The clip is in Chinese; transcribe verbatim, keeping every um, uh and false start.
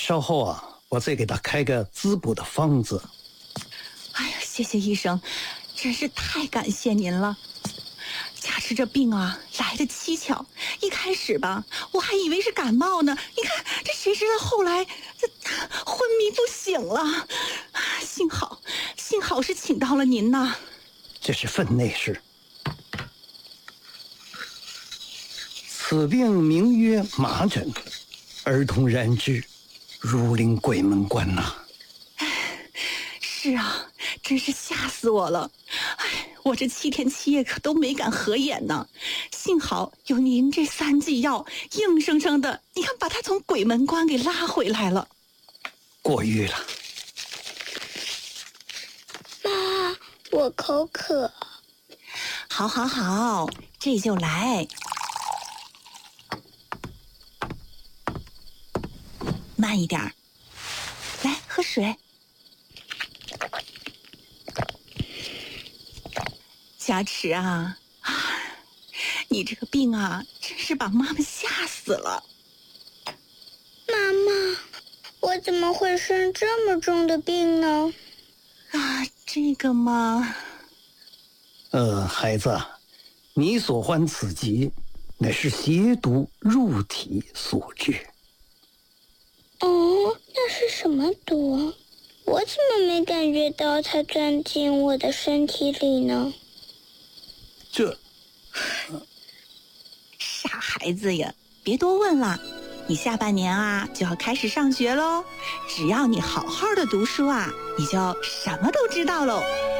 稍后啊，我再给他开个滋补的方子。 哎呀，谢谢医生，真是太感谢您了。嘉池这病啊，来得蹊跷。一开始吧，我还以为是感冒呢。你看，这谁知道后来这昏迷不醒了。幸好，幸好是请到了您呐。 这是分内事。此病名曰麻疹，儿童染之，如临鬼门关呐、啊。 是啊，真是吓死我了。哎，我这七天七夜可都没敢合眼呢。幸好有您这三剂药，硬生生的，你看把他从鬼门关给拉回来了。 过誉了。 妈，我口渴。 好好好，这就来。慢一点，来喝水。嘉池啊，啊，你这个病啊，真是把妈妈吓死了。 妈妈，我怎么会生这么重的病呢？ 啊，这个嘛， 呃，孩子，你所患此疾，乃是邪毒入体所致。 哦，那是什么毒？我怎么没感觉到它钻进我的身体里呢？ 这， 傻孩子呀，别多问了。你下半年啊就要开始上学喽，只要你好好的读书啊，你就什么都知道喽。